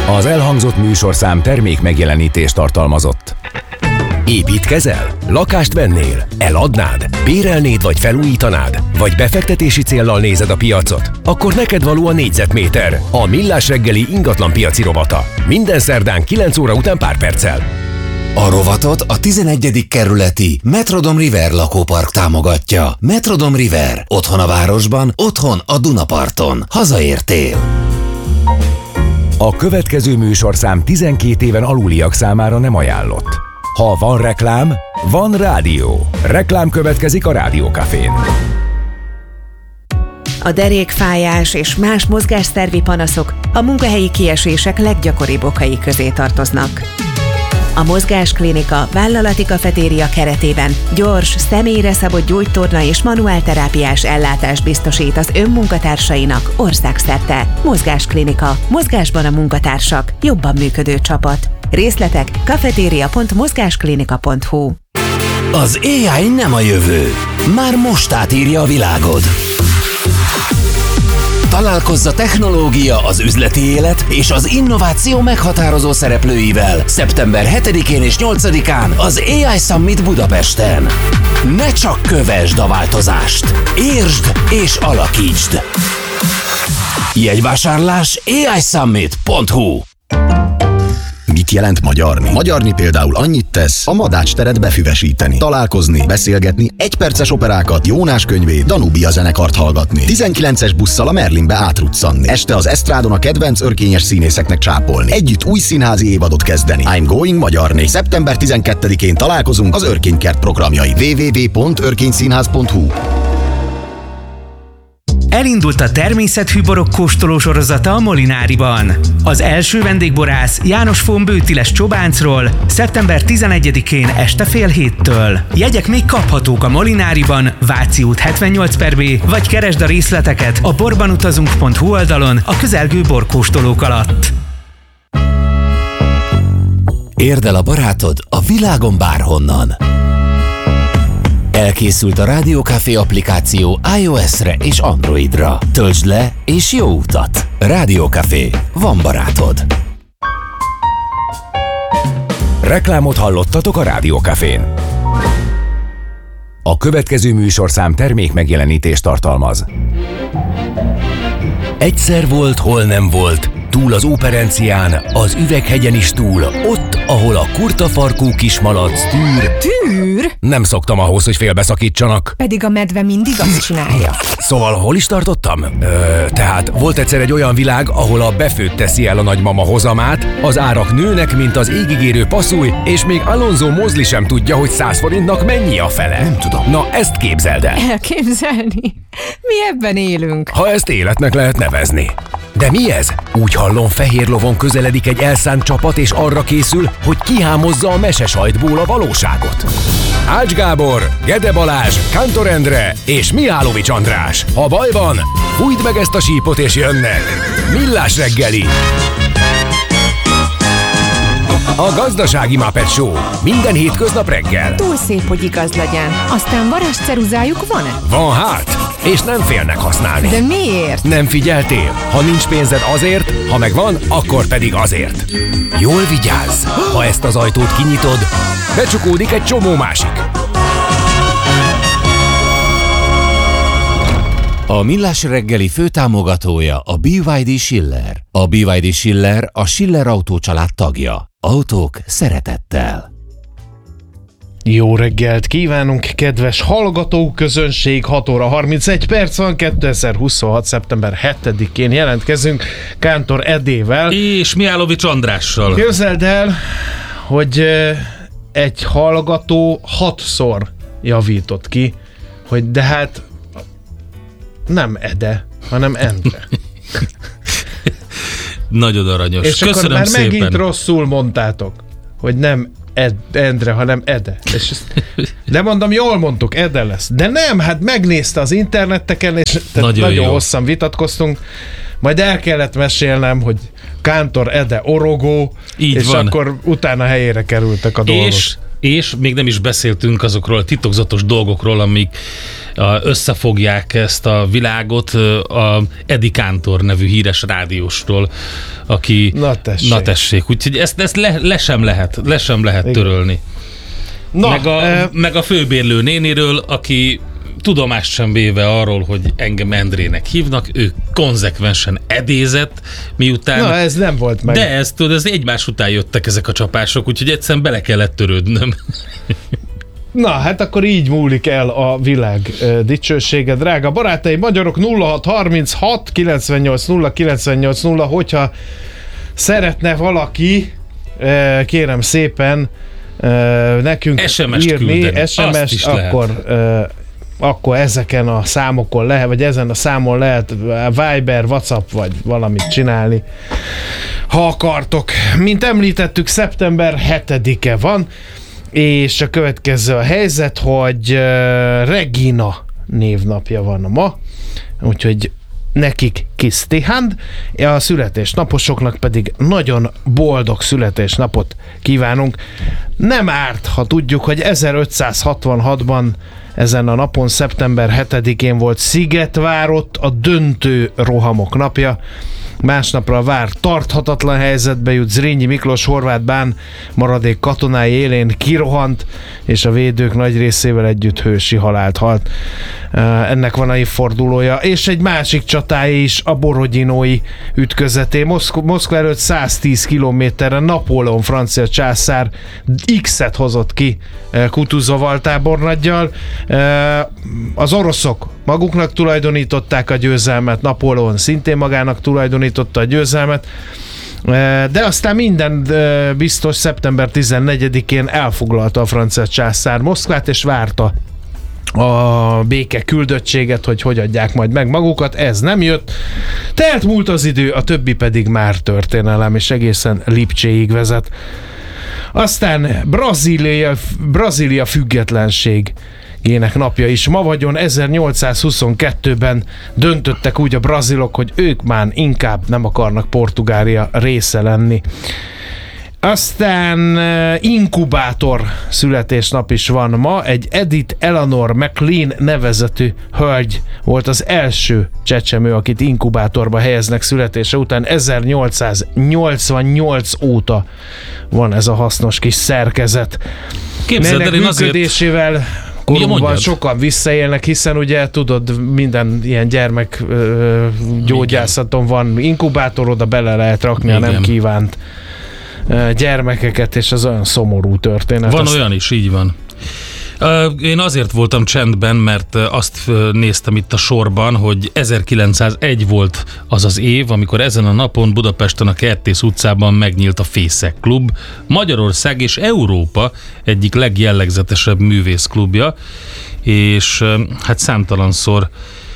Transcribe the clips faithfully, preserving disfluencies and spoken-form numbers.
Az elhangzott műsorszám termék megjelenítést tartalmazott. Építkezel? Lakást vennél? Eladnád? Bérelnéd vagy felújítanád? Vagy befektetési céllal nézed a piacot? Akkor neked való a négyzetméter, a Millás reggeli ingatlan piaci rovata. Minden szerdán kilenc óra után pár perccel. A rovatot a tizenegyedik kerületi Metrodom River lakópark támogatja. Metrodom River. Otthon a városban, otthon a Dunaparton. Hazaértél. A következő műsorszám tizenkét éven aluliak számára nem ajánlott. Ha van reklám, van rádió. Reklám következik a Rádió Cafén. A derékfájás és más mozgásszervi panaszok a munkahelyi kiesések leggyakoribb okai közé tartoznak. A Mozgásklinika vállalati kafetéria keretében gyors, személyre szabott gyógytorna és manuálterápiás ellátást biztosít az önmunkatársainak országszerte. Mozgásklinika. Mozgásban a munkatársak. Jobban működő csapat. Részletek kafetéria pont mozgásklinika pont hu. Az á i nem a jövő. Már most átírja a világod. Találkozz a technológia, az üzleti élet és az innováció meghatározó szereplőivel szeptember hetedikén és nyolcadikán az á i Summit Budapesten. Ne csak kövesd a változást, értsd és alakítsd! Jegyvásárlás á i summit pont hu. Mit jelent magyarni? Magyarni például annyit tesz, a Madács teret befüvesíteni, találkozni, beszélgetni, egyperces operákat, Jónás könyvét, Danubia zenekart hallgatni, tizenkilences busszal a Merlinbe átruccanni, este az esztrádon a kedvenc örkényes színészeknek csápolni, együtt új színházi évadot kezdeni. I'm going magyarni. szeptember tizenkettedikén találkozunk az Örkénykert programjai. double-u double-u double-u pont örkényszínház pont hu. Elindult a természetfű borok kóstoló sorozata a Molináriban. Az első vendégborász János von Bőtiles Csobáncról szeptember tizenegyedikén este fél héttől. Jegyek még kaphatók a Molináriban, Váci út hetvennyolc per B, vagy keresd a részleteket a borbanutazunk pont hu oldalon a közelgő borkóstolók alatt. Érd el a barátod a világon bárhonnan. Elkészült a Rádió Café applikáció iOS-re és Androidra. Töltsd le és jó utat! Rádió Café. Van barátod. Reklámot hallottatok a Rádió Cafén. A következő műsorszám termék megjelenítést tartalmaz. Egyszer volt, hol nem volt, túl az Óperencián, az Üveghegyen is túl, ott, ahol a kurtafarkú kismalac tűr. Tűr? Nem szoktam ahhoz, hogy félbeszakítsanak. Pedig a medve mindig azt csinálja. Szóval hol is tartottam? Ö, tehát volt egyszer egy olyan világ, ahol a befőtt teszi el a nagymama hozamát, az árak nőnek, mint az égigérő passzúj, és még Alonso Mosley sem tudja, hogy száz forintnak mennyi a fele. Nem tudom. Na, ezt képzeld el. Elképzelni? Mi ebben élünk. Ha ezt életnek lehet nevezni. De mi ez? Úgy hallom, fehér lovon közeledik egy elszánt csapat, és arra készül, hogy kihámozza a mesesajtból a valóságot. Ács Gábor, Gede Balázs, Kántor Endre és Mihálovics András. Ha baj van, fújd meg ezt a sípot és jönnek. Millás reggeli. A Gazdasági Muppet Show. Minden hétköznap reggel. Túl szép, hogy igaz legyen. Aztán varázsceruzájuk van-e? Van hát, és nem félnek használni. De miért? Nem figyeltél? Ha nincs pénzed azért, ha megvan, akkor pedig azért. Jól vigyázz! Ha ezt az ajtót kinyitod, becsukódik egy csomó másik. A Millás reggeli főtámogatója a bé vé dé Schiller. A bé vé dé Schiller a Schiller Autó család tagja. Autók szeretettel. Jó reggelt kívánunk, kedves hallgatóközönség! hat óra harmincegy perc van, kétezer-huszonhat. szeptember hetedikén jelentkezünk Kántor Edével. És Mihálovics Andrással. Képzeld el, hogy egy hallgató hatszor javított ki, hogy de hát nem Ede, hanem Endre. Nagyon aranyos. És Köszönöm akkor már szépen. megint rosszul mondtátok, hogy nem Ed, Endre, hanem Ede. És ezt, de mondom, jól mondtuk, Ede lesz. De nem, hát megnézte az interneteken, és nagyon, nagyon hosszan vitatkoztunk. Majd el kellett mesélnem, hogy Kántor Ede orogó, így és van. Akkor utána helyére kerültek a dolgok. És, és még nem is beszéltünk azokról a titokzatos dolgokról, amik összefogják ezt a világot a Eddie Cantor nevű híres rádiósról, aki... Na tessék. Na tessék. Úgyhogy ezt, ezt le, le sem lehet, le sem lehet Igen. törölni. Na, meg, a, e... meg a főbérlő néniről, aki tudomást sem véve arról, hogy engem Endrének hívnak, ő konzekvensen edézett, miután... Na, ez nem volt meg. De ez, tudod, ez egymás után jöttek ezek a csapások, úgyhogy egyszerűen bele kellett törődnöm. Na, hát akkor így múlik el a világ uh, dicsősége. Drága barátaim, magyarok nulla hat harminchat kilencvennyolc nulla kilencvennyolc nulla, hogyha szeretne valaki, uh, kérem szépen, uh, nekünk es em est írni küldeni. es em es, akkor, uh, akkor ezeken a számokon lehet, vagy ezen a számon lehet Viber, WhatsApp, vagy valamit csinálni, ha akartok. Mint említettük, szeptember hetedike van, és a következő a helyzet, hogy uh, Regina névnapja van ma, úgyhogy nekik Kisztihand, a születésnaposoknak pedig nagyon boldog születésnapot kívánunk. Nem árt, ha tudjuk, hogy ezerötszázhatvanhatban ezen a napon, szeptember hetedikén volt Szigetvárott a döntő rohamok napja. Másnapra a vár tarthatatlan helyzetbe jut, Zrínyi Miklós horvát bán maradék katonái élén kirohant, és a védők nagy részével együtt hősi halált halt. Ennek van a évfordulója, és egy másik csatája is, a borodinói ütközeté. Moszk- Moszkva előtt száztíz kilométerre Napóleon francia császár X-et hozott ki Kutuzov tábornaggyal. Az oroszok maguknak tulajdonították a győzelmet, Napóleon szintén magának tulajdonította a győzelmet, de aztán minden biztos szeptember tizennegyedikén elfoglalta a francia császár Moszkvát, és várta a béke küldöttséget, hogy hogy adják majd meg magukat. Ez nem jött. Telt múlt az idő, a többi pedig már történelem, és egészen Lipcséig vezet. Aztán Brazília, Brazília függetlenség gének napja is ma vagyon. ezernyolcszázhuszonkettőben döntöttek úgy a brazilok, hogy ők már inkább nem akarnak Portugália része lenni. Aztán inkubátor születésnap is van ma. Egy Edith Eleanor McLean nevezetű hölgy volt az első csecsemő, akit inkubátorba helyeznek születése után. ezernyolcszáznyolcvannyolc óta van ez a hasznos kis szerkezet. Képzeld el, én működésével azért... korunkban sokan visszaélnek, hiszen ugye tudod, minden ilyen gyermek ö, gyógyászaton van inkubátor, oda bele lehet rakni Igen. a nem kívánt gyermekeket, és az olyan szomorú történet. Van Azt... olyan is, így van. Én azért voltam csendben, mert azt néztem itt a sorban, hogy ezerkilencszázegy volt az az év, amikor ezen a napon Budapesten a Kertész utcában megnyílt a Fészek Klub, Magyarország és Európa egyik legjellegzetesebb művészklubja, és hát számtalanszor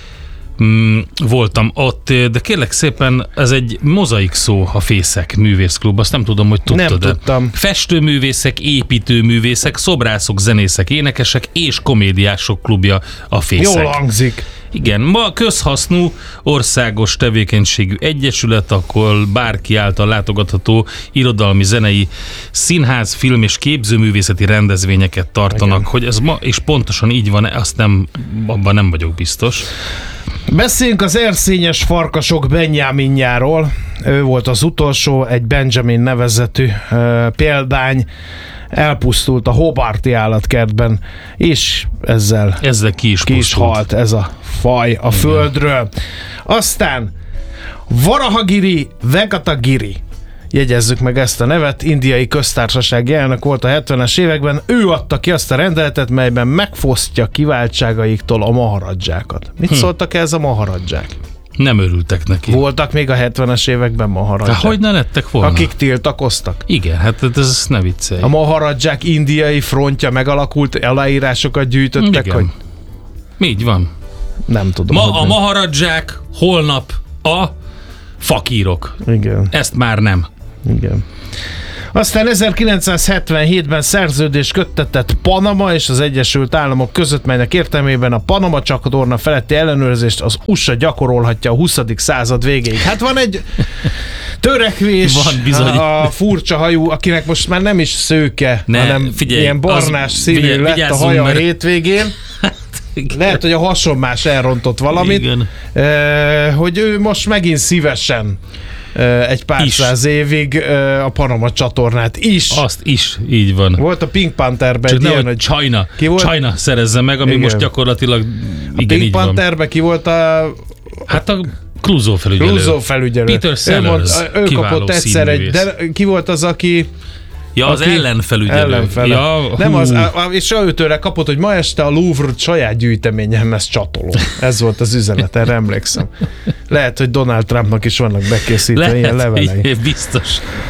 Mm, voltam ott, de kérlek szépen, ez egy mozaik szó, a Fészek művészklub, azt nem tudom, hogy tudtad. Nem tudtam. Festőművészek, építőművészek, szobrászok, zenészek, énekesek és komédiások klubja a Fészek. Jól hangzik. Igen, ma közhasznú, országos tevékenységű egyesület, akkor bárki által látogatható irodalmi, zenei, színház, film és képzőművészeti rendezvényeket tartanak. Igen. Hogy ez ma és pontosan így van, azt nem, abban nem vagyok biztos. Beszéljünk az erszényes farkasok Benjaminjáról. Ő volt az utolsó, egy Benjamin nevezetű uh, példány. Elpusztult a Hobarti állatkertben, és ezzel, ezzel ki is, ki is halt ez a faj a Igen. földről. Aztán Varahagiri Venkatagiri, jegyezzük meg ezt a nevet, indiai köztársasági elnök volt a hetvenes években, ő adta ki azt a rendeletet, melyben megfosztja kiváltságaiktól a maharadzsákat. Mit hm. szóltak ez a maharadzsák? Nem örültek neki. Voltak még a hetvenes években maharadzsák. De hogy ne lettek volna? Akik tiltakoztak. Igen, hát ez ne viccelj. A maharadzsák indiai frontja megalakult, aláírásokat gyűjtöttek, Igen. hogy... Így van. Nem tudom. Ma a maharadzsák, holnap a fakírok. Igen. Ezt már nem. Igen. Aztán ezerkilencszázhetvenhétben szerződést köttetett Panama és az Egyesült Államok között, melynek értelmében a Panama csatorna feletti ellenőrzést az u es á gyakorolhatja a huszadik század végéig. Hát van egy törekvés van a, a furcsa hajú, akinek most már nem is szőke, ne, hanem figyelj, ilyen barnás az, színű vigyel, lett a haja a hétvégén. Lehet, hogy a hasonmás elrontott valamit, eh, hogy ő most megint szívesen eh, egy pár is. száz évig eh, a Panama csatornát is. Azt is, így van. Volt a Pink Pantherben egy ilyen, hogy China, ki volt? China szerezze meg, ami igen. most gyakorlatilag a igen, Pink Pantherben ki volt a... Hát a Clouseau felügyelő. Clouseau felügyelő. Peter Sellers, ő, ő kapott egyszer egy, de ki volt az, aki... Ja, az aki ellenfelügyelő. Ellenfele. Ja, nem az, és őtőre kapott, hogy ma este a Louvre saját gyűjteményemhez csatoló. Ez volt az üzenet, erre emlékszem. Lehet, hogy Donald Trumpnak is vannak bekészítve Lehet, ilyen levelei. Biztos.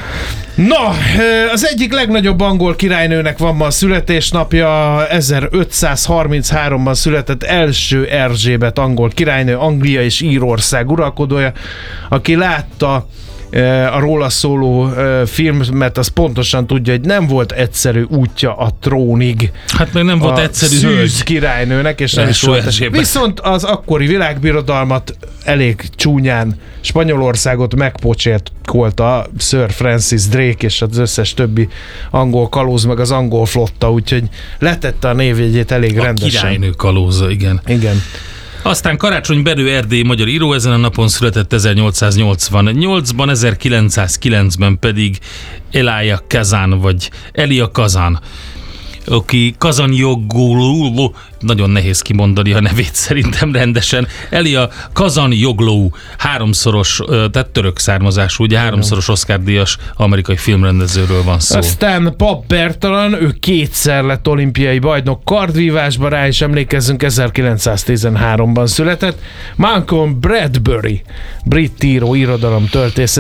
Na, az egyik legnagyobb angol királynőnek van ma a születésnapja, ezerötszázharmincháromban született első Erzsébet angol királynő, Anglia és Írország uralkodója, aki látta a róla szóló filmet, az pontosan tudja, hogy nem volt egyszerű útja a trónig. Hát meg nem volt egyszerű szűz királynőnek, és nem is volt esély. Viszont az akkori világbirodalmat elég csúnyán, Spanyolországot megpocsékolta Sir Francis Drake és az összes többi angol kalóz, meg az angol flotta, úgyhogy letette a névjegyét elég a rendesen. A királynő kalóza, igen. Igen. Aztán Karácsony Berő erdélyi magyar író, ezen a napon született ezernyolcszáznyolcvannyolcban, ezerkilencszázkilencben pedig Elia Kazan, vagy Elia Kazan, aki Kazanjoglou, nagyon nehéz kimondani a nevét szerintem rendesen, Elia Kazanjoglou, háromszoros, tehát török származású, ugye háromszoros Oscar-díjas amerikai filmrendezőről van szó. Aztán Pap Bertalan, ő kétszer lett olimpiai bajnok kardvívásban, rá is emlékezzünk, ezerkilencszáztizenháromban született. Malcolm Bradbury, brit író, irodalomtörtész,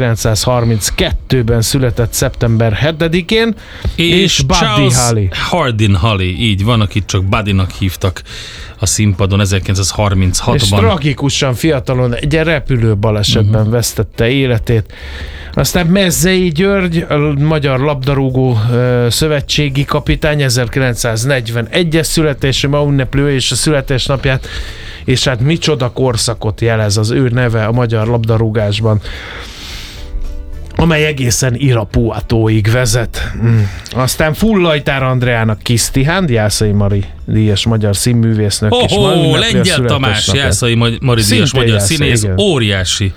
ezerkilencszázharminckettőben született szeptember hetedikén, és, és Buddy Holly. Hardin Holly, így van, akit csak Buddynak hívtak a színpadon ezerkilencszázharminchatban. És tragikusan fiatalon egy repülő balesetben uh-huh. vesztette életét. Aztán Mezzei György, a magyar labdarúgó uh, szövetségi kapitány, ezerkilencszáznegyvenegyes születésű, ma ünnepli és a születésnapját, és hát micsoda korszakot jelez az ő neve a magyar labdarúgásban, amely egészen Irapuatóig vezet. Mm. Aztán Fullajtár Andreának Kisztihánd, Jászai Mari díjas magyar színművésznök. Oh, oh, Lengyel Tamás, Jászai Mari díjas magyar Jászai, színész, igen. óriási.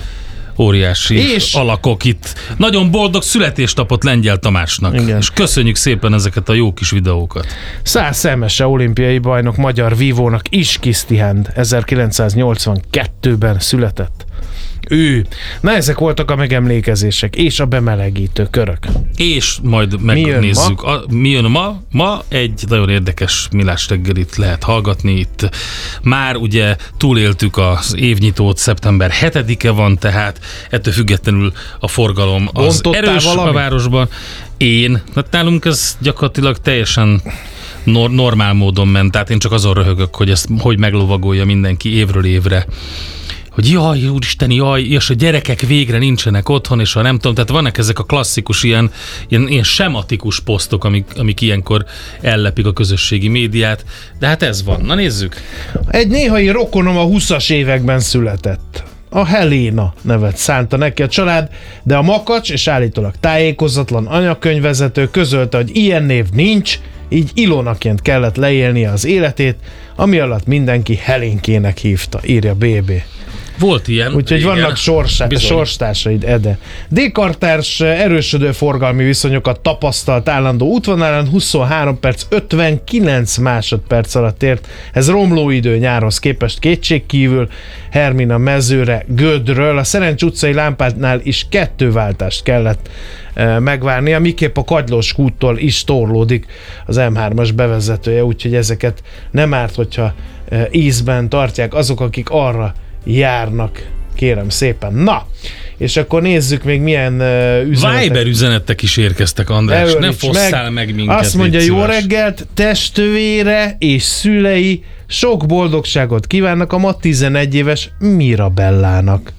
Óriási és alakok itt. Nagyon boldog születésnapot Lengyel Tamásnak. Igen. És köszönjük szépen ezeket a jó kis videókat. Szász Szemese olimpiai bajnok magyar vívónak is Kisztihánd, ezerkilencszáznyolcvankettőben született. Ő. Na, ezek voltak a megemlékezések és a bemelegítő körök. És majd megnézzük. Mi jön ma? A, mi jön ma? Ma egy nagyon érdekes Millás reggelit lehet hallgatni. Itt már ugye túléltük az évnyitót, szeptember hetedike van, tehát ettől függetlenül a forgalom az Bontottál erős valami? A városban. Én, hát nálunk ez gyakorlatilag teljesen nor- normál módon ment, tehát én csak azon röhögök, hogy ezt hogy meglovagolja mindenki évről évre, hogy jaj, úristen, jaj, és a gyerekek végre nincsenek otthon, és ha nem tudom, tehát vannak ezek a klasszikus ilyen, ilyen, ilyen sematikus posztok, amik, amik ilyenkor ellepik a közösségi médiát, de hát ez van. Na nézzük! Egy néhai rokonom a huszas években született. A Helena nevet szánta neki a család, de a makacs és állítólag tájékozatlan anyakönyvvezető közölte, hogy ilyen név nincs, így Ilonaként kellett leélnie az életét, ami alatt mindenki Helénkének hívta, írja bé bé. Volt ilyen. Úgyhogy igen, vannak sorsá- sorstársaid, Ede. D-kartárs erősödő forgalmi viszonyokat tapasztalt állandó útvonalán huszonhárom perc ötvenkilenc másodperc alatt ért. Ez romló idő nyárhoz képest kétségkívül. Hermina mezőre Gödről a Szerencs utcai lámpánál is kettő váltást kellett e, megvárnia, miképp a Kagylós kúttól is torlódik az em hármas bevezetője, úgyhogy ezeket nem árt, hogyha e, ízben tartják azok, akik arra járnak, kérem szépen. Na, és akkor nézzük még milyen uh, üzenetek. Viber üzenetek is érkeztek, András. Elöríts ne fosszál meg, meg minket. Azt mondja, jó reggelt, testvére és szülei sok boldogságot kívánnak a ma tizenegy éves Mirabellának.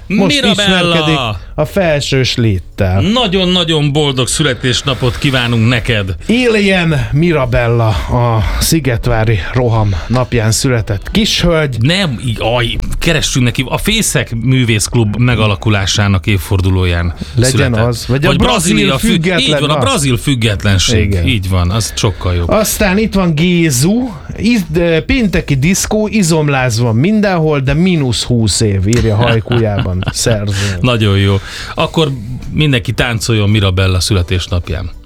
most Mirabella! ismerkedik a felsős léttel. Nagyon-nagyon boldog születésnapot kívánunk neked. Alien Mirabella, a Szigetvári roham napján született kishölgy. Nem, így, aj, keressünk neki a Fészek Művészklub megalakulásának évfordulóján Legyen született. az. Vagy, vagy a brazil független. Így van, a brazil függetlenség. Igen. Így van, az sokkal jobb. Aztán itt van Gézu, Iz- pénteki diszkó, izomláz van mindenhol, de mínusz húsz év, írja hajkujában szerző. Nagyon jó. Akkor mindenki táncoljon Mirabella születésnapján.